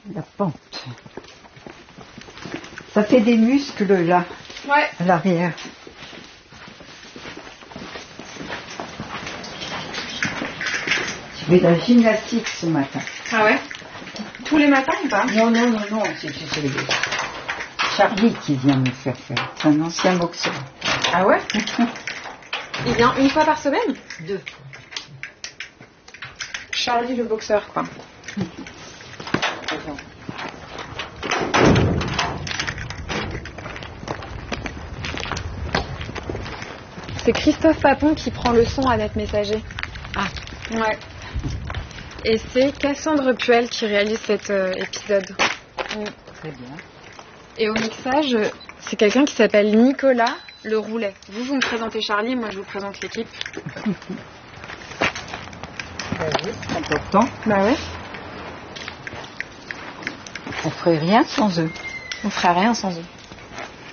La pente. Ça fait des muscles là, Ouais. à l'arrière. Je fais de la gymnastique ce matin. Ah ouais? Tous les matins ou pas? Non, c'est Charlie qui vient me faire faire. C'est un ancien boxeur. Ah ouais? Il vient une fois par semaine? 2. Charlie le boxeur, quoi. C'est Christophe Papon qui prend le son à Net Messager. Ah. Ouais. Et c'est Cassandre Puel qui réalise cet épisode. Très bien. Et au mixage, c'est quelqu'un qui s'appelle Nicolas Le Roulet. Vous me présentez Charlie, moi je vous présente l'équipe. Oui, c'est important. Bah ouais. On ferait rien sans eux. On ferait rien sans eux.